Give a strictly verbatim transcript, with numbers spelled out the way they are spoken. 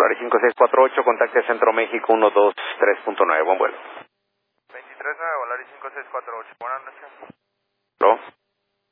Volaris cinco seis cuatro ocho, contacte Centro México uno dos tres punto nueve, buen vuelo. veintitrés nueve, Volaris cinco seis cuatro ocho, buenas noches. ¿Aló?